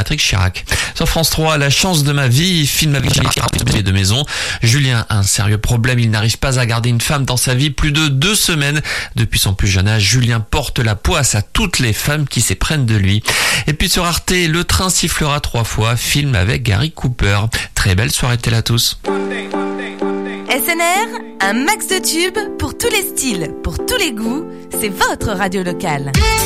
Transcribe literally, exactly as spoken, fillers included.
Patrick Chirac. Sur France trois, La chance de ma vie, film avec Julien de maison. Julien a un sérieux problème, il n'arrive pas à garder une femme dans sa vie plus de deux semaines. Depuis son plus jeune âge, Julien porte la poisse à toutes les femmes qui s'éprennent de lui. Et puis sur Arte, Le train sifflera trois fois, film avec Gary Cooper. Très belle soirée télé à tous. S N R, un max de tubes pour tous les styles, pour tous les goûts, c'est votre radio locale.